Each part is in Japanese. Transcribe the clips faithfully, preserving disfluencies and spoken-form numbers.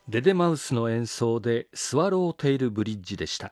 デデマウスの演奏でスワローテイルブリッジでした。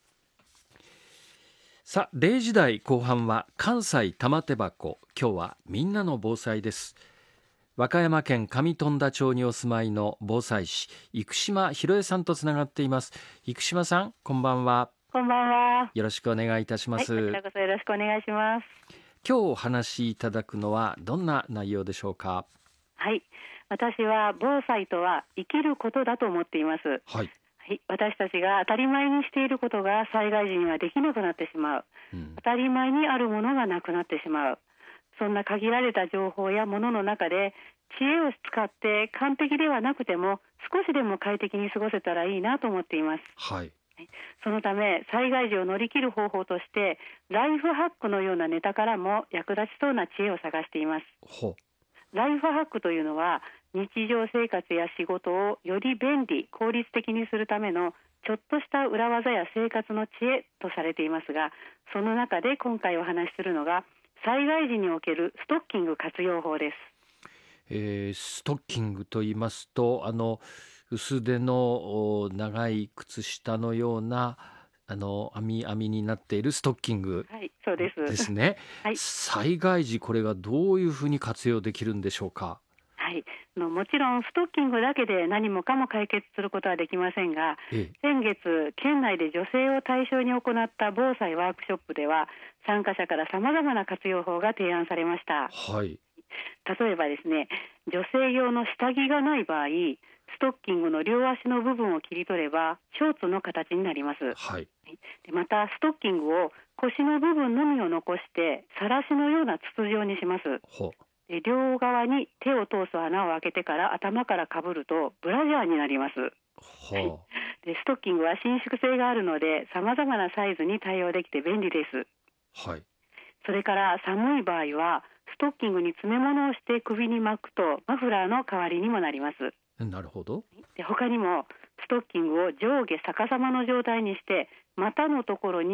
さあ、れいじ台後半は関西玉手箱。今日はみんなの防災です。和歌山県上富田町にお住まいの防災士生島博恵さんとつながっています。生島さん、こんばんは。 こんばんは。 よろしくお願いいたします。 はい、こちらこそよろしくお願いします。 今日お話しいただくのはどんな内容でしょうか。 はい、私は防災とは生きることだと思っています。 はい。 はい、私たちが当たり前にしていることが災害時にはできなくなってしまう、うん、当たり前にあるものがなくなってしまう。そんな限られた情報やものの中で知恵を使って完璧ではなくても少しでも快適に過ごせたらいいなと思っています。 はい。 そのため災害時を乗り切る方法としてライフハックのようなネタからも役立ちそうな知恵を探しています。 ほう。 ライフハックというのは日常生活や仕事をより便利効率的にするためのちょっとした裏技や生活の知恵とされていますが、その中で今回お話しするのが災害時におけるストッキング活用法です。 えー、ストッキングと言いますと、あの薄手の長い靴下のようなあの網網になっているストッキング、 はい、そうです。 ですね。はい、災害時これがどういうふうに活用できるんでしょうか。 はい、もちろんストッキングだけで何もかも解決することはできませんが、ええ、先月県内で女性を対象に行った防災ワークショップでは参加者からさまざまな活用法が提案されました。 はい、 例えばですね、女性用の下着がない場合、ストッキングの両足の部分を切り取ればショーツの形になります。 はい、 でまたストッキングを腰の部分のみを残してさらしのような筒状にします。 ほう。 で両側に手を通す穴を開けてから頭からかぶるとブラジャーになります。 ほう。 でストッキングは伸縮性があるのでさまざまなサイズに対応できて便利です。 はい、 それから寒い場合はストッキングに詰め物をして首に巻くとマフラーの代わりにもなります。 なるほど。 で他にもストッキングを上下逆さまの状態にして股のところに